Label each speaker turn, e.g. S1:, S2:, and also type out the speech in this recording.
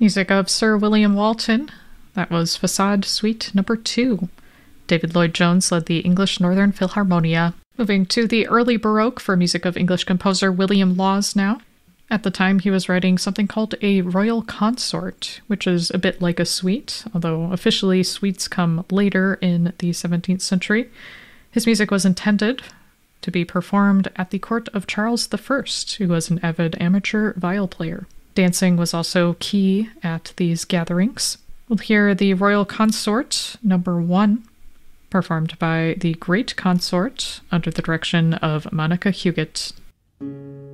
S1: Music of Sir William Walton. That was Facade Suite Number 2. David Lloyd-Jones led the English Northern Philharmonia. Moving to the early Baroque for music of English composer William Laws now. At the time, he was writing something called a royal consort, which is a bit like a suite, although officially suites come later in the 17th century. His music was intended to be performed at the court of Charles I, who was an avid amateur viol player. Dancing was also key at these gatherings. We'll hear the Royal Consort Number 1, performed by the Great Consort under the direction of Monica Huguet.